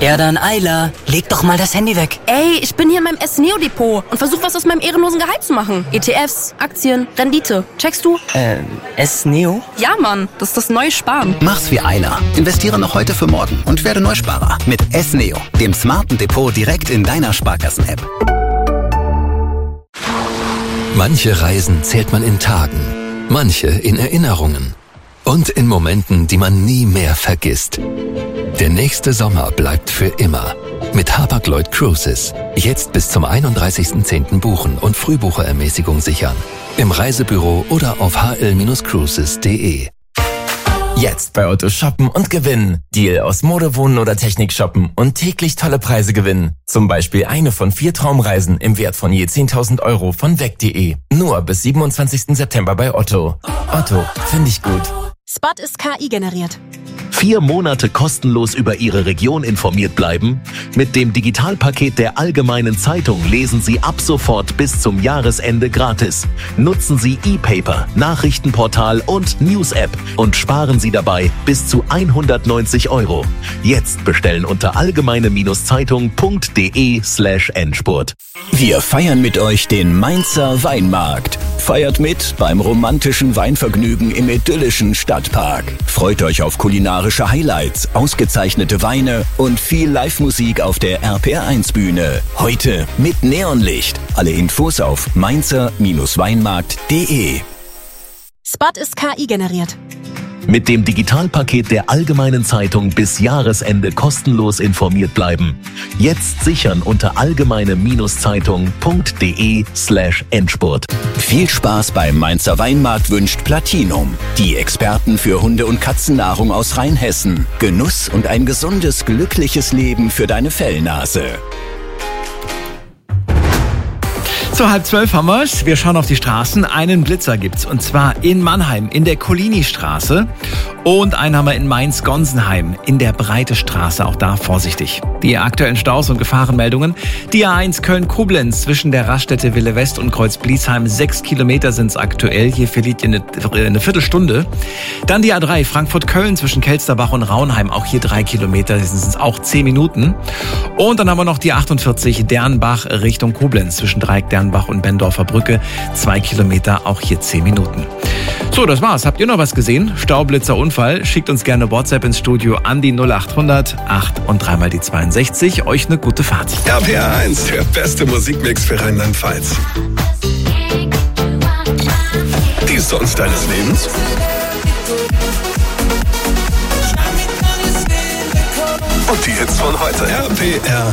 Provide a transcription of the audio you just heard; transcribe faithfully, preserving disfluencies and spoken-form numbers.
Ja dann, Ayla, leg doch mal das Handy weg. Ey, ich bin hier in meinem S-Neo-Depot und versuche was aus meinem ehrenlosen Gehalt zu machen. E T Fs, Aktien, Rendite. Checkst du? Äh, S-Neo? Ja, Mann, das ist das neue Sparen. Mach's wie Ayla. Investiere noch heute für morgen und werde Neusparer mit S-Neo, dem smarten Depot direkt in deiner Sparkassen-App. Manche Reisen zählt man in Tagen, manche in Erinnerungen und in Momenten, die man nie mehr vergisst. Der nächste Sommer bleibt für immer. Mit Hapag-Lloyd Cruises. Jetzt bis zum einunddreißigsten zehnten buchen und Frühbucherermäßigung sichern. Im Reisebüro oder auf h l Cruises punkt d e. Jetzt bei Otto shoppen und gewinnen. Deal aus Mode, Wohnen oder Technik shoppen und täglich tolle Preise gewinnen. Zum Beispiel eine von vier Traumreisen im Wert von je zehntausend Euro von weg punkt de. Nur bis siebenundzwanzigsten September bei Otto. Otto, finde ich gut. Spot ist K I generiert. Vier Monate kostenlos über Ihre Region informiert bleiben? Mit dem Digitalpaket der Allgemeinen Zeitung lesen Sie ab sofort bis zum Jahresende gratis. Nutzen Sie E-Paper, Nachrichtenportal und News-App und sparen Sie dabei bis zu hundertneunzig Euro. Jetzt bestellen unter allgemeine-zeitung punkt de slash Endspurt. Wir feiern mit euch den Mainzer Weinmarkt. Feiert mit beim romantischen Weinvergnügen im idyllischen Stadtpark. Freut euch auf kulinarische Highlights, ausgezeichnete Weine und viel Live-Musik auf der R P R eins Bühne. Heute mit Neonlicht. Alle Infos auf mainzer Weinmarkt punkt de. Spot ist K I generiert. Mit dem Digitalpaket der Allgemeinen Zeitung bis Jahresende kostenlos informiert bleiben. Jetzt sichern unter allgemeine-zeitung punkt de slash Endspurt. Viel Spaß beim Mainzer Weinmarkt wünscht Platinum. Die Experten für Hunde- und Katzennahrung aus Rheinhessen. Genuss und ein gesundes, glückliches Leben für deine Fellnase. So, halb zwölf haben wir's. Wir schauen auf die Straßen. Einen Blitzer gibt's. Und zwar in Mannheim, in der Collini-Straße. Und einen haben wir in Mainz-Gonsenheim, in der Breite-Straße. Auch da vorsichtig. Die aktuellen Staus und Gefahrenmeldungen. Die A eins Köln-Koblenz zwischen der Raststätte Wille West und Kreuz-Bliesheim. Sechs Kilometer sind's aktuell. Hier verliert ihr eine, eine Viertelstunde. Dann die A drei Frankfurt-Köln zwischen Kelsterbach und Raunheim. Auch hier drei Kilometer. Das sind auch zehn Minuten. Und dann haben wir noch die achtundvierzig Dernbach Richtung Koblenz zwischen Dreieck Dernbach und Bendorfer Brücke. Zwei Kilometer, auch hier zehn Minuten. So, das war's. Habt ihr noch was gesehen? Staublitzer, Unfall? Schickt uns gerne WhatsApp ins Studio an die null achthundert acht und dreimal die zweiundsechzig. Euch eine gute Fahrt. R P R eins, der beste Musikmix für Rheinland-Pfalz. Die Songs deines Lebens? Und die Hits von heute. R P R